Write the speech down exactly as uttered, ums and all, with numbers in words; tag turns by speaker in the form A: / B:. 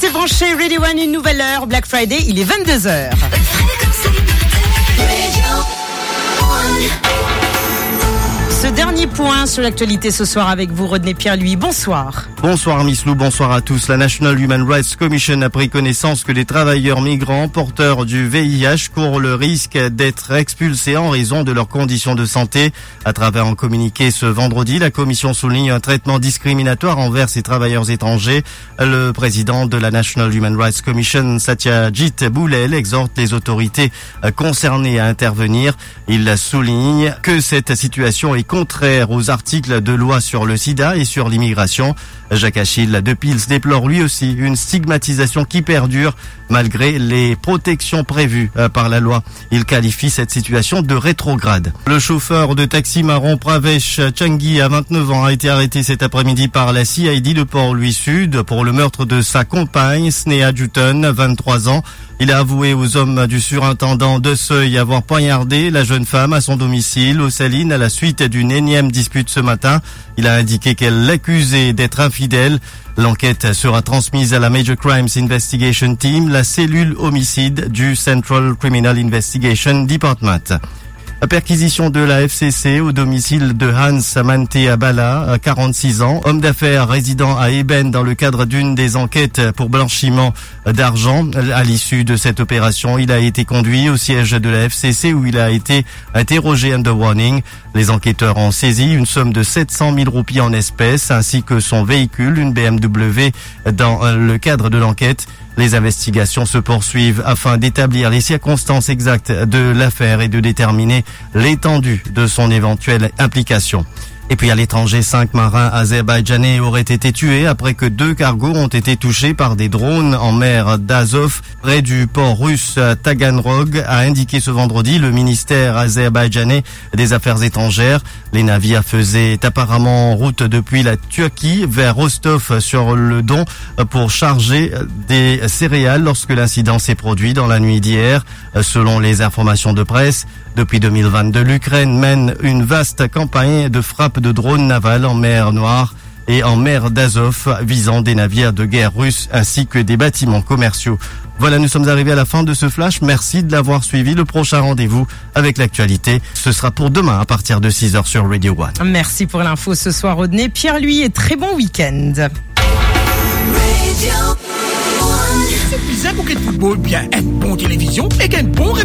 A: Restez branchés, Radio One, une nouvelle heure. Black Friday, il est vingt-deux heures. Ce dernier point sur l'actualité ce soir avec vous, Rodney Pierre-Louis. Bonsoir.
B: Bonsoir Miss Lou, bonsoir à tous. La National Human Rights Commission a pris connaissance que les travailleurs migrants porteurs du V I H courent le risque d'être expulsés en raison de leurs conditions de santé. À travers un communiqué ce vendredi, la Commission souligne un traitement discriminatoire envers ces travailleurs étrangers. Le président de la National Human Rights Commission, Satyajit Boulel, exhorte les autorités concernées à intervenir. Il souligne que cette situation est contraire aux articles de loi sur le sida et sur l'immigration. Jacques Achille de Pils déplore lui aussi une stigmatisation qui perdure malgré les protections prévues par la loi. Il qualifie cette situation de rétrograde. Le chauffeur de taxi marron Pravesh Changi, à vingt-neuf ans, a été arrêté cet après-midi par la C I D de Port-Louis Sud pour le meurtre de sa compagne, Sneha Jutton, vingt-trois ans. Il a avoué aux hommes du surintendant de Seuil avoir poignardé la jeune femme à son domicile aux Salines à la suite d'une énième dispute ce matin. Il a indiqué qu'elle l'accusait d'être infidèle. L'enquête sera transmise à la Major Crimes Investigation Team, la cellule homicide du Central Criminal Investigation Department. Perquisition de la F C C au domicile de Hans Mante Abala, quarante-six ans, homme d'affaires résident à Eben dans le cadre d'une des enquêtes pour blanchiment d'argent. À l'issue de cette opération, il a été conduit au siège de la F C C où il a été interrogé under warning. Les enquêteurs ont saisi une somme de sept cent mille roupies en espèces ainsi que son véhicule, une B M W, dans le cadre de l'enquête. Les investigations se poursuivent afin d'établir les circonstances exactes de l'affaire et de déterminer l'étendue de son éventuelle implication. Et puis à l'étranger, cinq marins azerbaïdjanais auraient été tués après que deux cargos ont été touchés par des drones en mer d'Azov, près du port russe Taganrog, a indiqué ce vendredi le ministère azerbaïdjanais des Affaires étrangères. Les navires faisaient apparemment route depuis la Turquie vers Rostov sur le Don pour charger des céréales lorsque l'incident s'est produit dans la nuit d'hier. Selon les informations de presse, depuis deux mille vingt-deux, l'Ukraine mène une vaste campagne de frappe de drones navals en mer Noire et en mer d'Azov visant des navires de guerre russes ainsi que des bâtiments commerciaux. Voilà, nous sommes arrivés à la fin de ce flash. Merci de l'avoir suivi. Le prochain rendez-vous avec l'actualité, ce sera pour demain à partir de six heures sur Radio One.
A: Merci pour l'info ce soir, Rodney Pierre-Louis, et très bon week-end.
C: C'est bizarre pour qu'être football bien, être bon télévision et qu'être bon